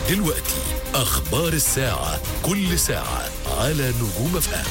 ودلوقتي أخبار الساعة، كل ساعة على نجوم اف ام.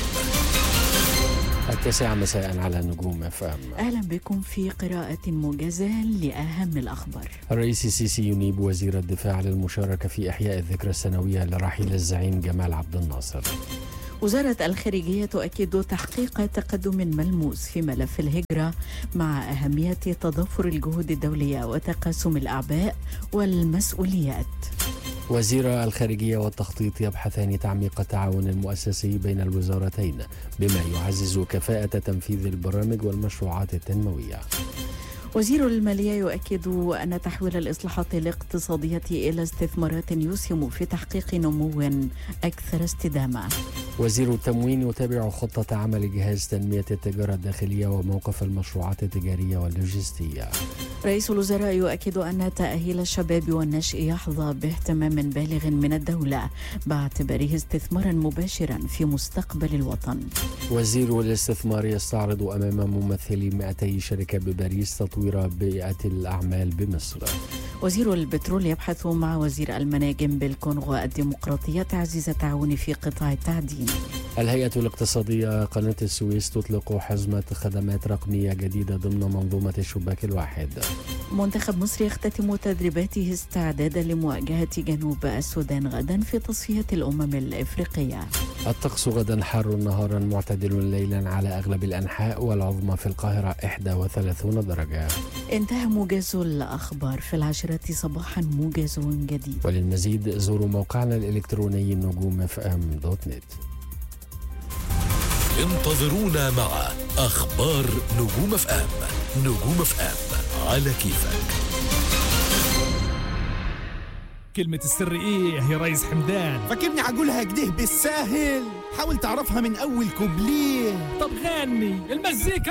9 مساء على نجوم اف ام. أهلا بكم في قراءة موجزة لأهم الأخبار. الرئيس السيسي ينيب وزير الدفاع للمشاركة في إحياء الذكرى السنوية لرحيل الزعيم جمال عبد الناصر. وزارة الخارجية تؤكد تحقيق تقدم ملموس في ملف الهجرة مع أهمية تضافر الجهود الدولية وتقاسم الأعباء والمسؤوليات. وزير الخارجية والتخطيط يبحثان تعميق التعاون المؤسسي بين الوزارتين بما يعزز كفاءة تنفيذ البرامج والمشروعات التنموية. وزير المالية يؤكد أن تحويل الإصلاحات الاقتصادية إلى استثمارات يسهم في تحقيق نمو أكثر استدامة. وزير التموين يتابع خطة عمل جهاز تنمية التجارة الداخلية وموقف المشروعات التجارية واللوجستية. رئيس الوزراء يؤكد أن تأهيل الشباب والنشء يحظى باهتمام بالغ من الدولة باعتباره استثمارا مباشرا في مستقبل الوطن. وزير الاستثمار يستعرض أمام ممثلي 200 شركة بباريس تطوير بيئة الأعمال بمصر. وزير البترول يبحث مع وزير المناجم بالكونغو الديمقراطية تعزيز التعاون في قطاع التعدين. الهيئة الاقتصادية قناة السويس تطلق حزمة خدمات رقمية جديدة ضمن منظومة الشباك الواحد. منتخب مصر يختتم تدريباته استعدادا لمواجهة جنوب السودان غدا في تصفية الأمم الإفريقية. الطقس غدا حار نهارا معتدل ليلا على أغلب الأنحاء والعظمى في القاهرة 31 درجة. انتهى موجز الأخبار، في 10 صباحا موجز جديد. وللمزيد زوروا موقعنا الإلكتروني نجوم.fm.net. انتظرونا مع أخبار نجوم اف ام. نجوم اف ام على كيفك. كلمة السر ايه يا ريس حمدان؟ فاكرني عقولها كده بالساهل؟ حاول تعرفها من اول كوبليه. طب غني المزيكا.